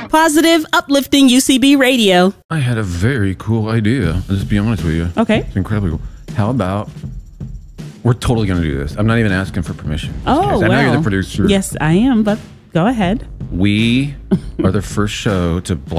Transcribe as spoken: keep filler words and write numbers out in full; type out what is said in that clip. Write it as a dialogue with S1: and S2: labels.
S1: Positive, uplifting U C B radio.
S2: I had a very cool idea. I'll just be honest with you.
S1: Okay.
S2: It's incredibly cool. How about we're totally going to do this. I'm not even asking for permission.
S1: Oh,
S2: I
S1: well.
S2: know you're the producer.
S1: Yes, I am, but go ahead.
S2: We are the first show to